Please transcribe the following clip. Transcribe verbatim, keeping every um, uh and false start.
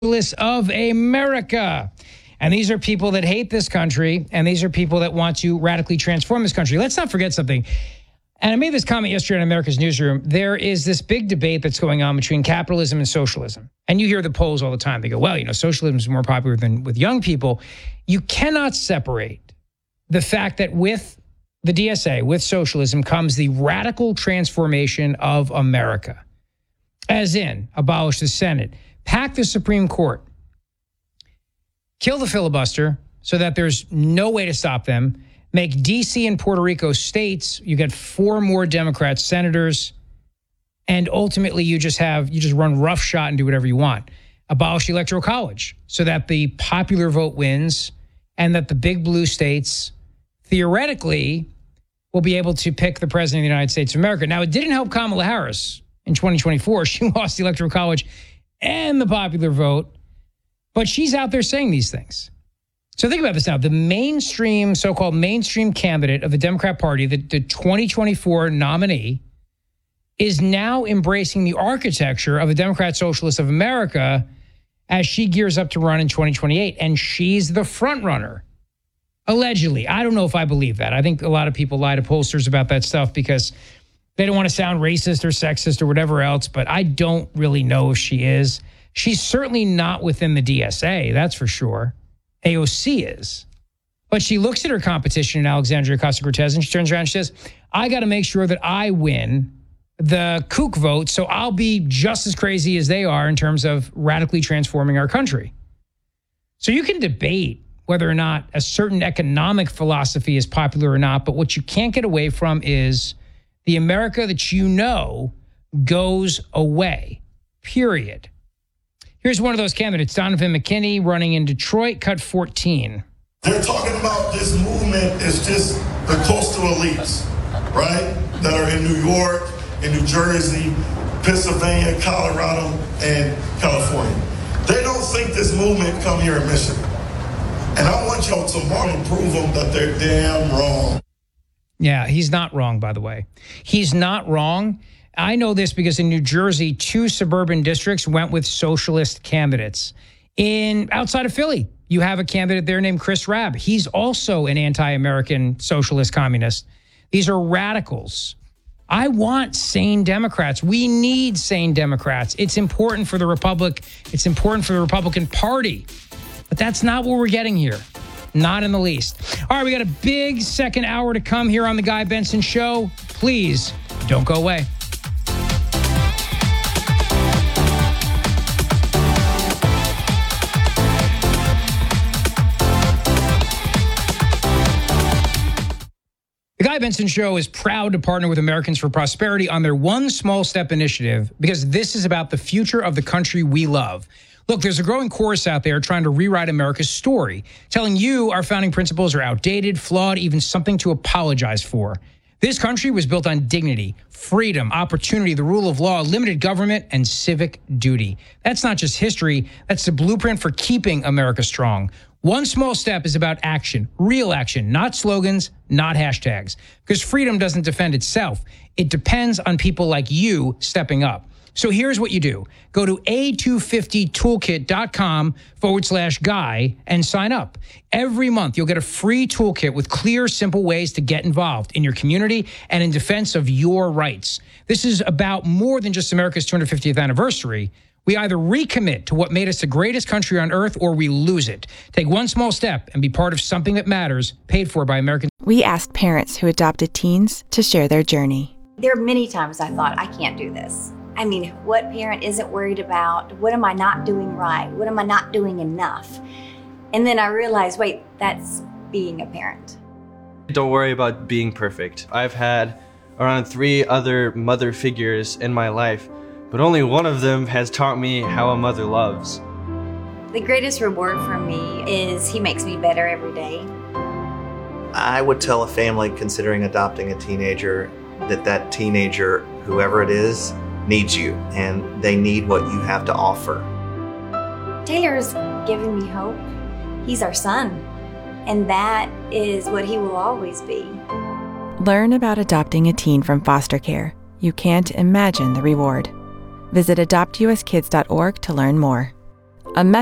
Of America. And these are people that hate this country, and these are people that want to radically transform this country. Let's not forget something. And I made this comment yesterday on America's Newsroom. There is this big debate that's going on between capitalism and socialism. And you hear the polls all the time. They go, well, you know, socialism is more popular than with young people. You cannot separate the fact that with the D S A, with socialism, comes the radical transformation of America. As in, abolish the Senate, pack the Supreme Court, kill the filibuster so that there's no way to stop them, make D C and Puerto Rico states, you get four more Democrat senators, and ultimately you just have, you just run roughshod and do whatever you want. Abolish the Electoral College so that the popular vote wins and that the big blue states theoretically will be able to pick the president of the United States of America. Now, it didn't help Kamala Harris in twenty twenty-four. She lost the Electoral College and the popular vote, but she's out there saying these things. So think about this now. The mainstream, so-called mainstream candidate of the Democrat Party, the, the twenty twenty-four nominee, is now embracing the architecture of the Democrat Socialists of America as she gears up to run in twenty twenty-eight. And she's the front runner, allegedly. I don't know if I believe that. I think a lot of people lie to pollsters about that stuff because they don't want to sound racist or sexist or whatever else, but I don't really know if she is. She's certainly not within the D S A, that's for sure. A O C is. But she looks at her competition in Alexandria Ocasio-Cortez and she turns around and she says, I got to make sure that I win the kook vote, so I'll be just as crazy as they are in terms of radically transforming our country. So you can debate whether or not a certain economic philosophy is popular or not, but what you can't get away from is the America that you know goes away, period. Here's one of those candidates, Donovan McKinney, running in Detroit, cut fourteen. They're talking about this movement is just the coastal elites, right? That are in New York, in New Jersey, Pennsylvania, Colorado, and California. They don't think this movement come here in Michigan. And I want y'all tomorrow to prove them that they're damn wrong. Yeah, he's not wrong, by the way. He's not wrong. I know this because in New Jersey, two suburban districts went with socialist candidates. In outside of Philly, you have a candidate there named Chris Rabb. He's also an anti-American socialist communist. These are radicals. I want sane Democrats. We need sane Democrats. It's important for the Republic. It's important for the Republican Party. But that's not what we're getting here. Not in the least. All right, we got a big second hour to come here on The Guy Benson Show. Please don't go away. The Guy Benson Show is proud to partner with Americans for Prosperity on their One Small Step initiative because this is about the future of the country we love. Look, there's a growing chorus out there trying to rewrite America's story, telling you our founding principles are outdated, flawed, even something to apologize for. This country was built on dignity, freedom, opportunity, the rule of law, limited government, and civic duty. That's not just history. That's the blueprint for keeping America strong. One Small Step is about action, real action, not slogans, not hashtags. Because freedom doesn't defend itself. It depends on people like you stepping up. So here's what you do. Go to A two fifty toolkit.com forward slash guy and sign up. Every month, you'll get a free toolkit with clear, simple ways to get involved in your community and in defense of your rights. This is about more than just America's two hundred fiftieth anniversary. We either recommit to what made us the greatest country on earth or we lose it. Take one small step and be part of something that matters, paid for by Americans. We asked parents who adopted teens to share their journey. There are many times I thought, I can't do this. I mean, what parent isn't worried about, what am I not doing right? What am I not doing enough? And then I realized, wait, that's being a parent. Don't worry about being perfect. I've had around three other mother figures in my life, but only one of them has taught me how a mother loves. The greatest reward for me is he makes me better every day. I would tell a family considering adopting a teenager that that teenager, whoever it is, needs you, and they need what you have to offer. Taylor's given me hope. He's our son, and that is what he will always be. Learn about adopting a teen from foster care. You can't imagine the reward. Visit adopt u s kids dot org to learn more. A message